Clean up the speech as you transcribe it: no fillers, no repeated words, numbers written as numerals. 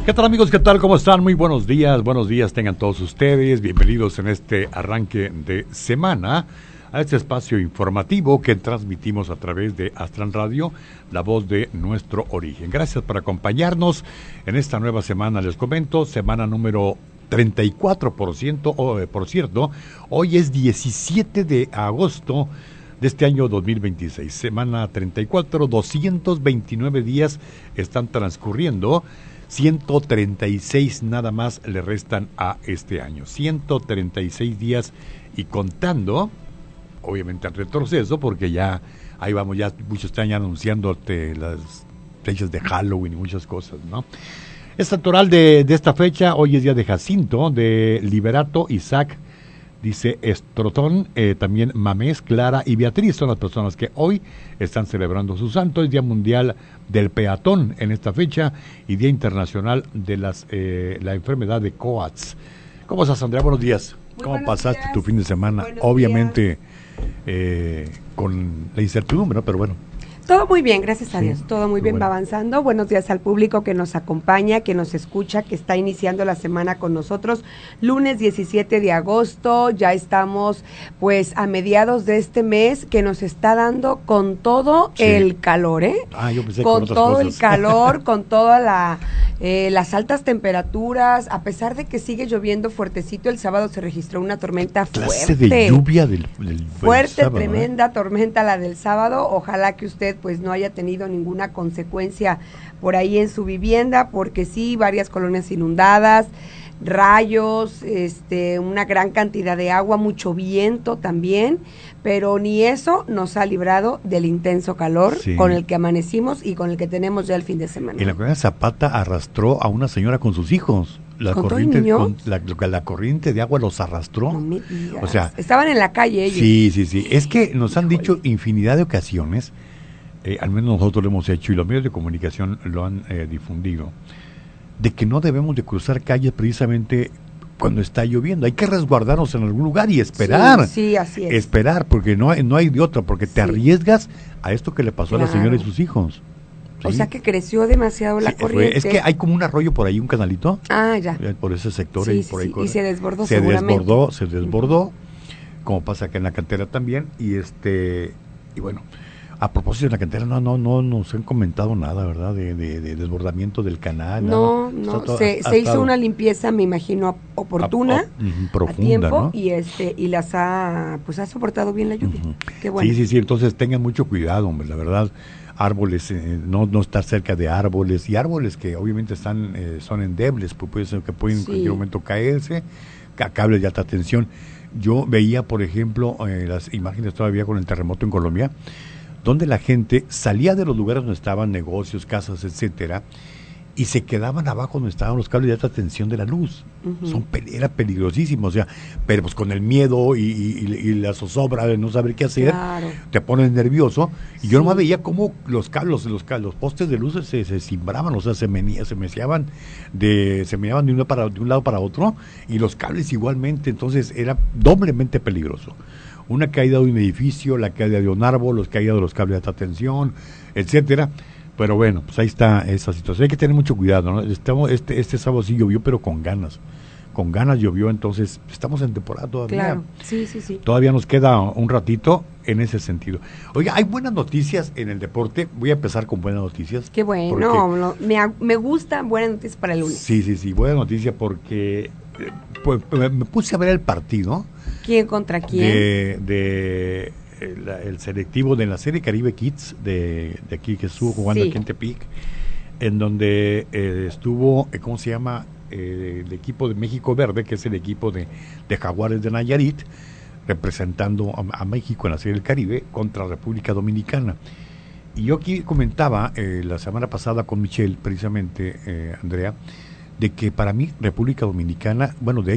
¿Qué tal, amigos? ¿Qué tal? ¿Cómo están? Muy buenos días tengan todos ustedes. Bienvenidos en este arranque de semana a este espacio informativo que transmitimos a través de Astran Radio, la voz de nuestro origen. Gracias por acompañarnos en esta nueva semana, les comento, semana número 34%, por cierto, hoy es 17 de agosto de este año 2026, semana 34, 229 días están transcurriendo, 136 nada más le restan a este año, 136 días y contando, obviamente en retroceso, porque ya, ahí vamos, ya muchos están ya anunciando las fechas de Halloween y muchas cosas, ¿no? Es santoral de esta fecha, hoy es día de Jacinto, de Liberato, Isaac, dice Estrotón, también Mamés, Clara y Beatriz son las personas que hoy están celebrando su santo. Es Día Mundial del Peatón en esta fecha y Día Internacional de la enfermedad de Coats. ¿Cómo estás, Andrea? Buenos días. ¿Cómo pasaste tu fin de semana? Obviamente con la incertidumbre, ¿no? Pero bueno. Todo muy bien, gracias a Dios, todo muy bien, bueno. Va avanzando. Buenos días al público que nos acompaña, que nos escucha, que está iniciando la semana con nosotros. Lunes 17 de agosto, ya estamos pues a mediados de este mes que nos está dando con todo el calor, ¿eh? Yo pensé con todo cosas. El calor, con todas las altas temperaturas, a pesar de que sigue lloviendo fuertecito, el sábado se registró una tormenta fuerte. De lluvia del fuerte, sábado, tremenda tormenta la del sábado. Ojalá que usted pues no haya tenido ninguna consecuencia por ahí en su vivienda, porque sí, varias colonias inundadas, rayos, una gran cantidad de agua, mucho viento también, pero ni eso nos ha librado del intenso calor con el que amanecimos y con el que tenemos ya el fin de semana. En la colonia Zapata arrastró a una señora con sus hijos. La corriente de agua los arrastró. No me digas. O sea, estaban en la calle ellos. Sí. Es que nos han dicho infinidad de ocasiones, al menos nosotros lo hemos hecho y los medios de comunicación lo han difundido, de que no debemos de cruzar calles precisamente cuando está lloviendo. Hay que resguardarnos en algún lugar y esperar. Sí, así es. Esperar, porque no hay de otra, porque te arriesgas a esto que le pasó a la señora y sus hijos. ¿Sí? O sea que creció demasiado la corriente. Es que hay como un arroyo por ahí, un canalito. Ya. Por ese sector. Por ahí y se desbordó se seguramente. desbordó, como pasa acá en la cantera también. Y bueno, a propósito de la cantera, no nos han comentado nada, ¿verdad? De desbordamiento del canal. No, se hizo una limpieza, me imagino, oportuna, profunda, a tiempo, ¿no? y las ha soportado bien la lluvia. Qué bueno. Sí, entonces tengan mucho cuidado, hombre, la verdad. Árboles, no estar cerca de árboles, y árboles que obviamente son endebles, pues puede ser que pueden en cualquier momento caerse, cables de alta tensión. Yo veía, por ejemplo, las imágenes todavía con el terremoto en Colombia, donde la gente salía de los lugares donde estaban negocios, casas, etcétera, y se quedaban abajo donde estaban los cables de alta tensión de la luz. Era peligrosísimo, o sea, pero pues con el miedo y la zozobra de no saber qué hacer, te pones nervioso, y yo nomás veía cómo los postes de luz se cimbraban, o sea, se meneaban de un lado para otro, y los cables igualmente, entonces era doblemente peligroso. Una caída de un edificio, la caída de un árbol, los caídas de los cables de alta tensión, etcétera. Pero bueno, pues ahí está esa situación. Hay que tener mucho cuidado, ¿no? Este sábado sí llovió, pero con ganas. Con ganas llovió, entonces estamos en temporada todavía. Claro, sí. Todavía nos queda un ratito en ese sentido. Oiga, hay buenas noticias en el deporte. Voy a empezar con buenas noticias. Qué bueno, me gustan buenas noticias para el lunes. Sí, buena noticia porque pues, me puse a ver el partido. ¿Quién contra quién? El selectivo de la serie Caribe Kids de aquí que estuvo jugando aquí en Tepic, en donde estuvo, ¿cómo se llama? El equipo de México Verde, que es el equipo de Jaguares de Nayarit, representando a México en la serie del Caribe contra República Dominicana. Y yo aquí comentaba la semana pasada con Michelle, precisamente, Andrea, de que para mí República Dominicana, bueno, de